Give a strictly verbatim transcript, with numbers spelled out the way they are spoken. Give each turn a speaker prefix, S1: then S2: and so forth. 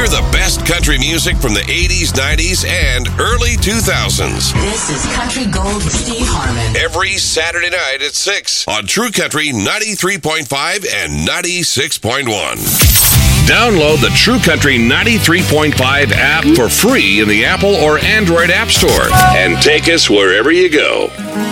S1: Hear the best country music from the eighties, nineties, and early two thousands.
S2: This is Country Gold with Steve Harmon.
S1: Every Saturday night at six on True Country ninety-three point five and ninety-six point one. Download the True Country ninety-three point five app for free in the Apple or Android App Store and take us wherever you go.